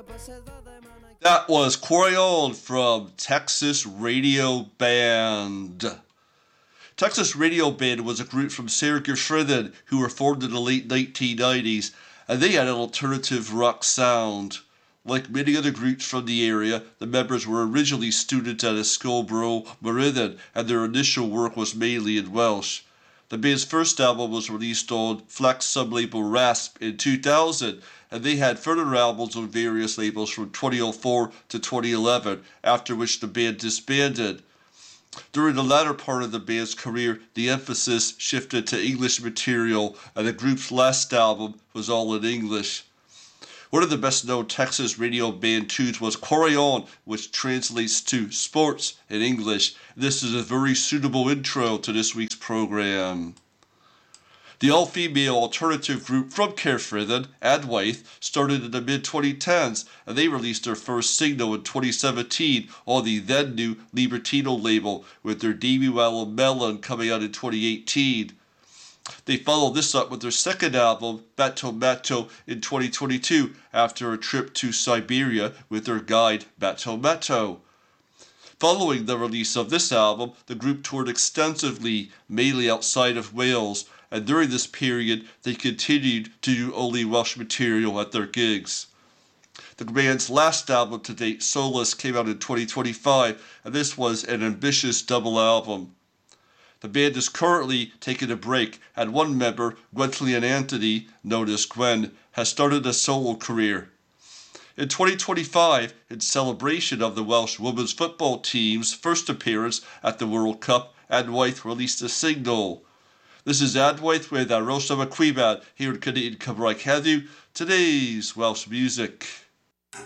That was Quarion from Texas Radio Band. Texas Radio Band was a group from Sarajevo who were formed in the late 1990s, and they had an alternative rock sound. Like many other groups from the area, the members were originally students at Escobro Meridian, and their initial work was mainly in Welsh. The band's first album was released on Flex sublabel Rasp in 2000, and they had further albums on various labels from 2004 to 2011, after which the band disbanded. During the latter part of the band's career, the emphasis shifted to English material, and the group's last album was all in English. One of the best-known Texas Radio Band tunes was Quarion, which translates to sports in English. This is a very suitable intro to this week's program. The all-female alternative group from Caerphilly, Adwaith, started in the mid-2010s, and they released their first single in 2017 on the then-new Libertino label, with their debut album Melon coming out in 2018. They followed this up with their second album, Bato Mato, in 2022, after a trip to Siberia with their guide, Bato Mato. Following the release of this album, the group toured extensively, mainly outside of Wales, and during this period, they continued to do only Welsh material at their gigs. The band's last album to date, Solus, came out in 2025, and this was an ambitious double album. The band is currently taking a break, and one member, Gwenllian Anthony, known as Gwen, has started a solo career. In 2025, in celebration of the Welsh women's football team's first appearance at the World Cup, Adwaith released a single. This is Adwaith with Aros am y Cwibad here in Cynnig Cymraeg heddiw, today's Welsh music.